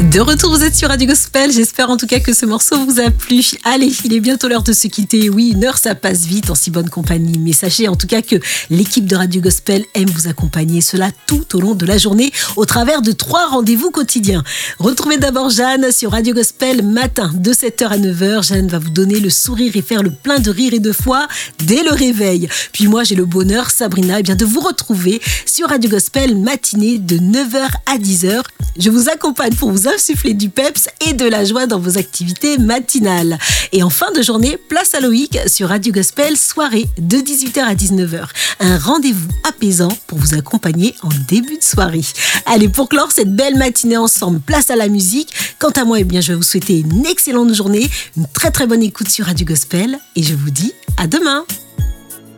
De retour, vous êtes sur Radio Gospel. J'espère en tout cas que ce morceau vous a plu. Allez, il est bientôt l'heure de se quitter. Oui, une heure, ça passe vite en si bonne compagnie. Mais sachez en tout cas que l'équipe de Radio Gospel aime vous accompagner, cela tout au long de la journée, au travers de 3 rendez-vous quotidiens. Retrouvez d'abord Jeanne sur Radio Gospel matin, de 7h à 9h. Jeanne va vous donner le sourire et faire le plein de rire et de foi dès le réveil. Puis moi, j'ai le bonheur, Sabrina, de vous retrouver sur Radio Gospel matinée de 9h à 10h. Je vous accompagne pour vous insuffler du peps et de la joie dans vos activités matinales. Et en fin de journée, place à Loïc sur Radio Gospel, soirée de 18h à 19h. Un rendez-vous apaisant pour vous accompagner en début de soirée. Allez, pour clore cette belle matinée ensemble, place à la musique. Quant à moi, je vais vous souhaiter une excellente journée, une très très bonne écoute sur Radio Gospel et je vous dis à demain.